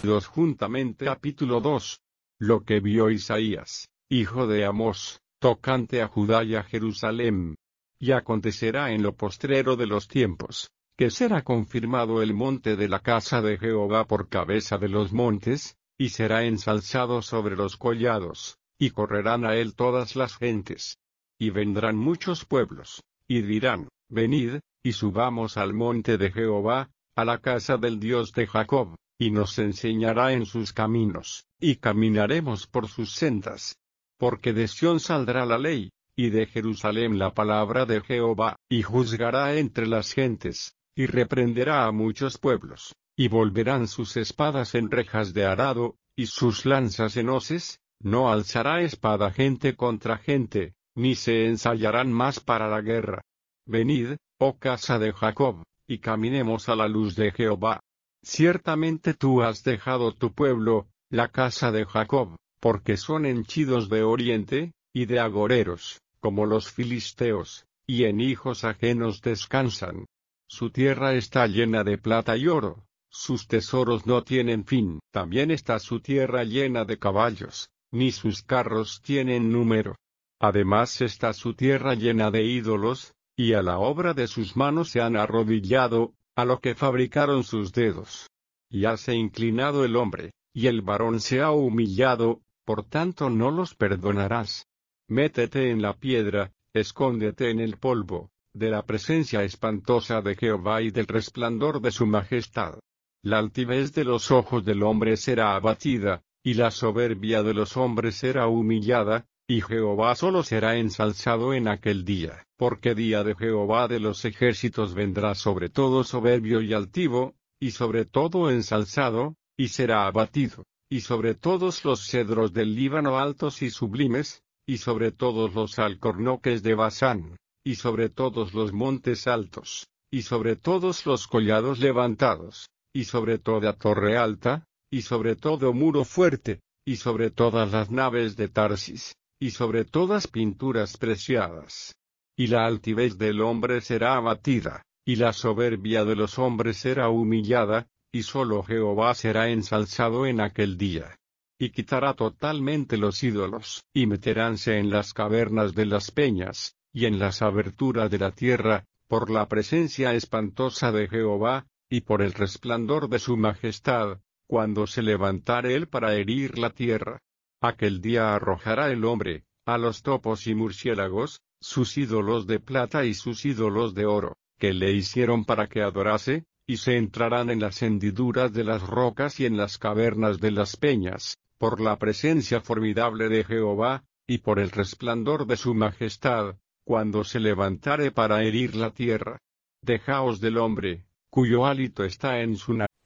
2 juntamente. Capítulo 2. Lo que vio Isaías, hijo de Amós, tocante a Judá y a Jerusalén. Y acontecerá en lo postrero de los tiempos, que será confirmado el monte de la casa de Jehová por cabeza de los montes, y será ensalzado sobre los collados, y correrán a él todas las gentes. Y vendrán muchos pueblos, y dirán, venid, y subamos al monte de Jehová, a la casa del Dios de Jacob, y nos enseñará en sus caminos, y caminaremos por sus sendas. Porque de Sión saldrá la ley, y de Jerusalén la palabra de Jehová, y juzgará entre las gentes, y reprenderá a muchos pueblos, y volverán sus espadas en rejas de arado, y sus lanzas en hoces. No alzará espada gente contra gente, ni se ensayarán más para la guerra. Venid, oh casa de Jacob, y caminemos a la luz de Jehová. Ciertamente tú has dejado tu pueblo, la casa de Jacob, porque son henchidos de oriente, y de agoreros, como los filisteos, y en hijos ajenos descansan. Su tierra está llena de plata y oro, sus tesoros no tienen fin. También está su tierra llena de caballos, ni sus carros tienen número. Además está su tierra llena de ídolos, y a la obra de sus manos se han arrodillado, a lo que fabricaron sus dedos. Y hase inclinado el hombre, y el varón se ha humillado, por tanto no los perdonarás. Métete en la piedra, escóndete en el polvo, de la presencia espantosa de Jehová y del resplandor de su majestad. La altivez de los ojos del hombre será abatida, y la soberbia de los hombres será humillada, y Jehová solo será ensalzado en aquel día. Porque día de Jehová de los ejércitos vendrá sobre todo soberbio y altivo, y sobre todo ensalzado, y será abatido, y sobre todos los cedros del Líbano altos y sublimes, y sobre todos los alcornoques de Basán, y sobre todos los montes altos, y sobre todos los collados levantados, y sobre toda torre alta, y sobre todo muro fuerte, y sobre todas las naves de Tarsis, y sobre todas pinturas preciadas. Y la altivez del hombre será abatida, y la soberbia de los hombres será humillada, y solo Jehová será ensalzado en aquel día. Y quitará totalmente los ídolos, y meteránse en las cavernas de las peñas, y en las aberturas de la tierra, por la presencia espantosa de Jehová, y por el resplandor de su majestad, cuando se levantare él para herir la tierra. Aquel día arrojará el hombre, a los topos y murciélagos, sus ídolos de plata y sus ídolos de oro, que le hicieron para que adorase, y se entrarán en las hendiduras de las rocas y en las cavernas de las peñas, por la presencia formidable de Jehová, y por el resplandor de su majestad, cuando se levantare para herir la tierra. Dejaos del hombre, cuyo hálito está en su nariz,